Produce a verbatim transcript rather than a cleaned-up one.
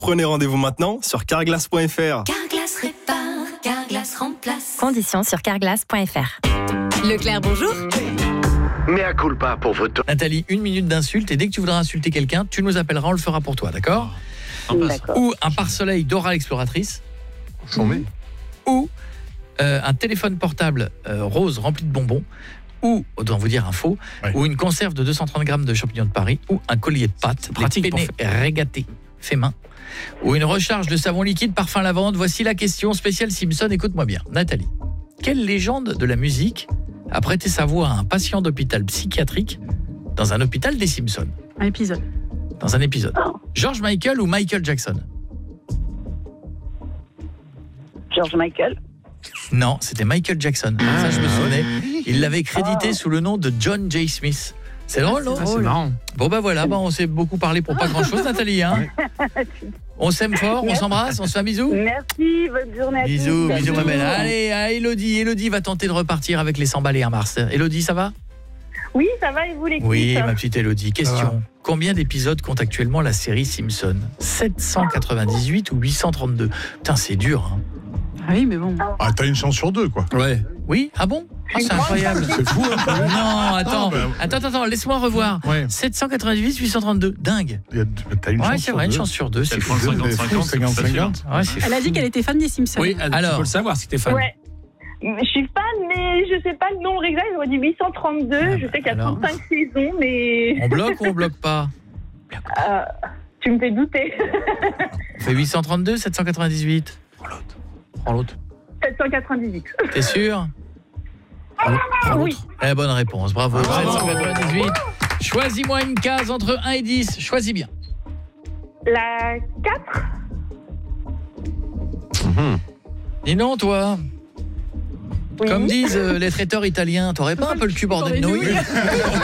Prenez rendez-vous maintenant sur carglass point f r. Carglass répare, Carglass remplace. Conditions sur carglass point f r. Leclerc, bonjour. Mea culpa pour votre... Nathalie, une minute d'insulte et dès que tu voudras insulter quelqu'un, tu nous appelleras, on le fera pour toi, d'accord ? D'accord. Ou un pare-soleil Dora l'exploratrice. Mmh. Ou euh, un téléphone portable euh, rose rempli de bonbons. Ou, on doit vous dire un faux, Ouais. ou une conserve de deux cent trente grammes de champignons de Paris, ou un collier de pâtes, pratique des pour penne régatés fait main, ou une recharge de savon liquide parfum lavande. Voici la question spéciale Simpson, écoute-moi bien. Nathalie, quelle légende de la musique a prêté sa voix à un patient d'hôpital psychiatrique dans un hôpital des Simpsons ? Un épisode. Dans un épisode. George Michael ou Michael Jackson ? George Michael. Non, c'était Michael Jackson. Ça, je me souvenais. Il l'avait crédité sous le nom de John J. Smith. C'est drôle, non ? Ah, c'est marrant. Bon, bah voilà, bah, on s'est beaucoup parlé pour pas grand-chose, Nathalie. Hein. On s'aime fort, on s'embrasse, on se fait un bisou. Merci, bonne journée à tous. Bisous, bisous, Salut. ma belle. Allez, à Elodie. Elodie va tenter de repartir avec les cent balles et un Mars. Elodie, ça va ? Oui, ça va et vous l'équipe ? Oui, ma petite Elodie. Question. Combien d'épisodes compte actuellement la série Simpson ? sept cent quatre-vingt-dix-huit ou huit cent trente-deux ? Putain, c'est dur, hein. Ah oui, mais bon. Ah, t'as une chance sur deux, quoi. Ouais. Oui ? Ah bon ? Ah, c'est incroyable. C'est fou, hein. Non, attends, Ah, bah, attends, attends, attends, laisse-moi revoir. Ouais. sept cent quatre-vingt-dix, huit cent trente-deux, dingue. Il y a- T'as une Ouais, chance c'est sur vrai, une deux. chance sur deux, c'est Elle fou. prend le cinquante cinquante, c'est cinquante cinquante. Ouais, c'est Elle a fou. dit qu'elle était fan des Simpsons. Oui, elle- Alors. tu peux le savoir si t'es fan. Ouais. Je suis fan, mais je sais pas le nombre exact. J'aurais dit huit cent trente-deux. Ah, je sais qu'il y a alors. trente-cinq saisons, mais On bloque ou on bloque pas ? euh, tu me fais douter. On fait huit cent trente-deux, sept cent quatre-vingt-dix-huit. Prends l'autre. Prends l'autre. sept cent quatre-vingt-dix-huit. T'es sûr ? Prends l'autre. Prends Oui. l'autre. Eh, bonne réponse, bravo. sept cent quatre-vingt-dix-huit. Choisis-moi une case entre un et dix. Choisis bien. La quatre. Dis non, toi. Oui. Comme disent euh, les traiteurs italiens, t'aurais pas un peu le cul bordé de nouilles ?